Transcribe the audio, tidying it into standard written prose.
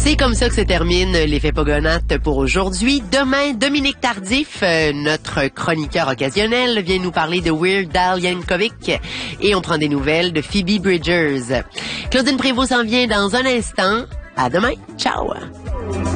C'est comme ça que se termine l'effet Pogonates pour aujourd'hui. Demain, Dominique Tardif, notre chroniqueur occasionnel, vient nous parler de Weird Al Yankovic et on prend des nouvelles de Phoebe Bridgers. Claudine Prévost s'en vient dans un instant. À demain. Ciao!